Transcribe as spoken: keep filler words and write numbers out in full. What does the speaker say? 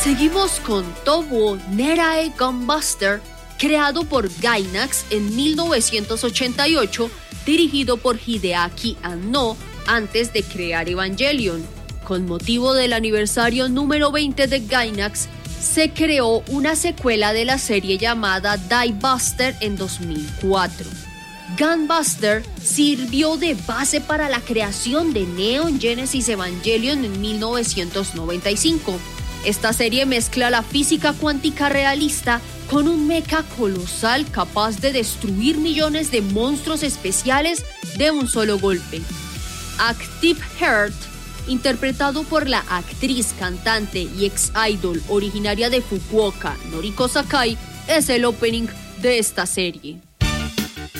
Seguimos con Tobu Nerae Gunbuster, creado por Gainax en mil novecientos ochenta y ocho, dirigido por Hideaki Anno antes de crear Evangelion. Con motivo del aniversario número veinte de Gainax, se creó una secuela de la serie llamada Diebuster en dos mil cuatro. Gunbuster sirvió de base para la creación de Neon Genesis Evangelion en mil novecientos noventa y cinco. Esta serie mezcla la física cuántica realista con un mecha colosal capaz de destruir millones de monstruos especiales de un solo golpe. Active Heart, interpretado por la actriz, cantante y ex-idol originaria de Fukuoka, Noriko Sakai, es el opening de esta serie.